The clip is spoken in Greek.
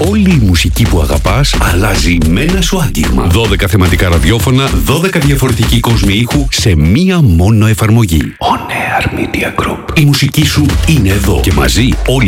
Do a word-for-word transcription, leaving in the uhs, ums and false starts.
Όλη η μουσική που αγαπάς αλλάζει με ένα σου άγγιγμα. δώδεκα θεματικά ραδιόφωνα, δώδεκα διαφορετικοί κόσμοι ήχου σε μία μόνο εφαρμογή. On Air Media Group. Η μουσική σου είναι εδώ και μαζί όλοι